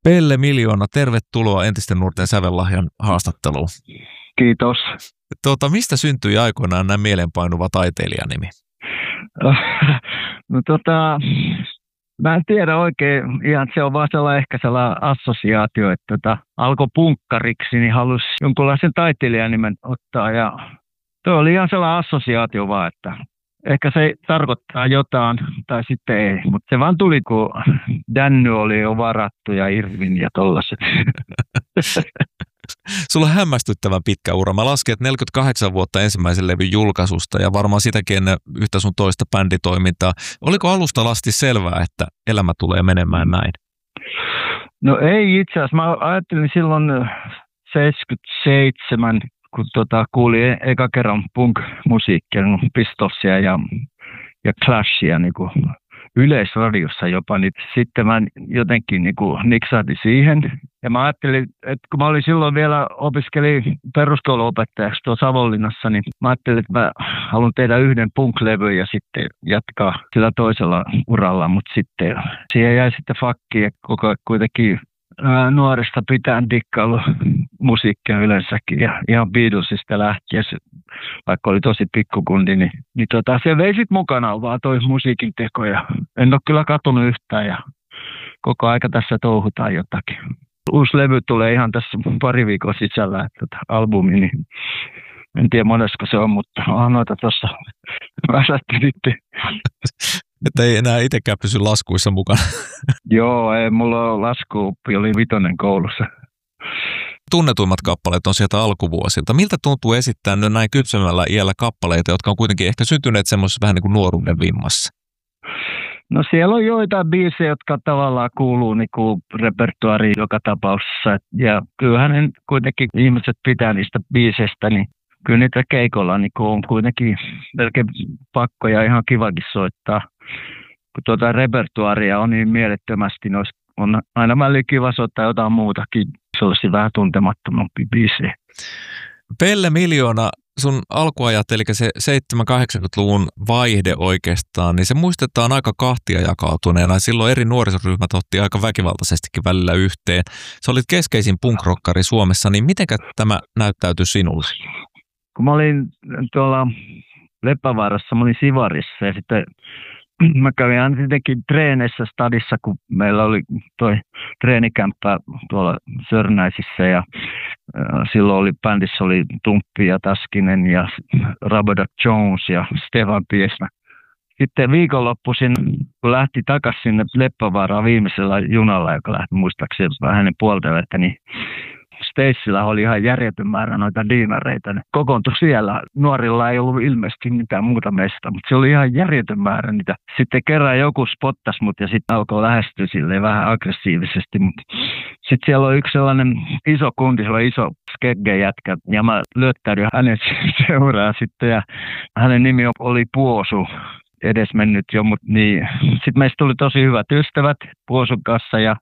Pelle Miljoona, tervetuloa Entisten nuorten sävellahjan haastatteluun. Kiitos. Mistä syntyi aikoinaan näin mielenpainuva taiteilijanimi? Mä en tiedä oikein, ihan se on vaan ehkä sellainen assosiaatio, että alkoi punkkariksi, niin halusi jonkunlaisen taiteilijanimen ottaa ja tuo oli ihan sellainen assosiaatio vaan, että ehkä se tarkoittaa jotain tai sitten ei, mutta se vaan tuli, kun Danny oli jo varattu ja Irvin ja tollaset. Sulla on hämmästyttävän pitkä ura. Mä lasken, että 48 vuotta ensimmäisen levyn julkaisusta ja varmaan sitäkin ennen yhtä sun toista bänditoimintaa. Oliko alusta asti selvää, että elämä tulee menemään näin? No ei itse asiassa. Mä ajattelin silloin 77, kun kuulin eka kerran punk-musiikkia, Pistolsia ja Clashia niin kuin yleisradiossa jopa, niin sitten mä jotenkin niin kuin niksahdin siihen. Ja mä ajattelin, että kun mä olin silloin vielä opiskelin peruskouluopettajaksi tuossa Savonlinnassa, niin mä ajattelin, että mä haluan tehdä yhden punk-levyn ja sitten jatkaa sillä toisella uralla, mutta sitten siihen jäi sitten fakki ja koko kuitenkin nuoresta pitäen dikkaillut musiikkia yleensäkin ja ihan Beatlesista lähtien, vaikka oli tosi pikkukundi, niin se vei sitten mukanaan vaan toi musiikin teko ja en ole kyllä katunut yhtään ja koko aika tässä touhutaan jotakin. Uusi levy tulee ihan tässä pari viikon sisällä, että albumi, niin en tiedä monesko se on, mutta onhan noita tuossa väsättelitte. Että ei enää itsekään pysy laskuissa mukana. Joo, ei, mulla on laskuoppi, oli 5 koulussa. Tunnetuimmat kappaleet on sieltä alkuvuosilta. Miltä tuntuu esittää näin kypsemmällä iällä kappaleita, jotka on kuitenkin ehkä syntyneet semmoisessa vähän niin kuin nuoruuden vimmassa? No siellä on joitain biisejä, jotka tavallaan kuuluu niin kuin repertuaariin joka tapauksessa. Ja kyllähän kuitenkin ihmiset pitää niistä biiseistä, niin kyllä niitä keikolla niin on kuitenkin melkein pakko ja ihan kivakin soittaa. Kun repertuaaria on niin mielettömästi, on aina välillä kiva soittaa jotain muutakin, sellaisia vähän tuntemattomampia biisejä. Pelle Miljoona, sun alkuajat, eli se 70-80-luvun vaihde oikeastaan, niin se muistetaan aika kahtia jakautuneena. Silloin eri nuorisoryhmät otti aika väkivaltaisestikin välillä yhteen. Sä olit keskeisin punkrokkari Suomessa, niin mitenkä tämä näyttäytyi sinulle? Kun mä olin tuolla Leppävaarassa, mä olin Sivarissa ja sitten mä kävin aina tietenkin treeneissä stadissa, kun meillä oli toi treenikämppä tuolla Sörnäisissä ja silloin oli bändissä oli Tumppi ja Taskinen ja Rabada Jones ja Stefan Piesmä. Sitten viikonloppuisin, kun lähti takaisin sinne Leppävaaraan viimeisellä junalla, joka lähti muistaakseni vähän ennen puolta, niin Stacella oli ihan järjetön määrä noita diinareita. Ne kokoontui siellä. Nuorilla ei ollut ilmeisesti mitään muuta mestä, mutta se oli ihan järjetön määrä niitä. Sitten kerran joku spottasi mut ja sitten alkoi lähestyä silleen vähän aggressiivisesti. Sitten siellä oli yksi sellainen iso kundi, sellainen iso skegge-jätkä. Ja mä lyöttäydyin hänen seuraan sitten ja hänen nimi oli Puosu. Edesmennyt jo, mutta niin. Sitten meistä tuli tosi hyvät ystävät Puosun kanssa ja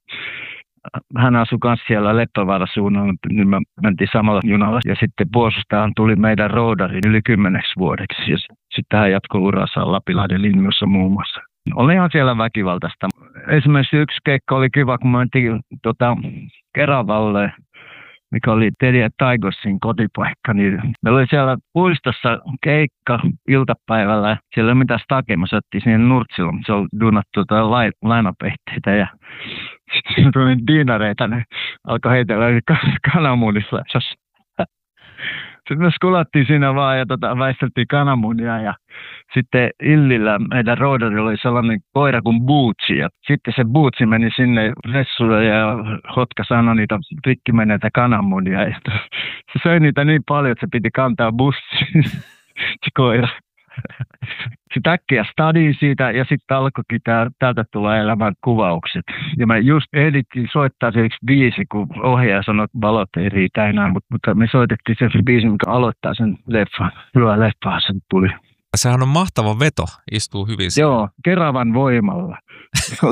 hän asui kanssa siellä Leppävaaran suunnalla, niin me mentiin samalla junalla. Ja sitten Puosustahan tuli meidän roodari yli 10 vuodeksi. Ja sitten hän jatkoi uransa Lapinlahden linjoissa muun muassa. Oli ihan siellä väkivaltaista. Esimerkiksi yksi keikka oli kiva, kun me mentiin Keravalle, mikä oli Teddy ja Tigersin kotipaikka. Niin meillä oli siellä puistossa keikka iltapäivällä. Siellä ei ole mitään takia. Me saattiin siihen Nurtsilla, mutta se oli duunattu lainapehteitä ja sitten tuli diinareita, ne alkoi heitellä kananmunissa. Sitten me skulattiin siinä vaan ja väisteltiin kananmunia ja sitten Illillä meidän roodarilla oli sellainen koira kuin Bootsi ja sitten se Bootsi meni sinne ressulle ja hotka sanoi niitä rikkimeneitä kananmunia ja se söi niitä niin paljon, että se piti kantaa bussiin se koira. Sitten äkkiä stadiin siitä ja sitten alkoikin täältä tulla elämän kuvaukset. Ja me just ehdittiin soittaa se yksi biisi, kun ohjaaja sanoi, että valot ei riitä enää, mutta me soitettiin se biisi, mikä aloittaa sen leffan. Hyvä leffa sen tuli. Sehän on mahtava veto, istuu hyvin. Joo, Keravan voimalla.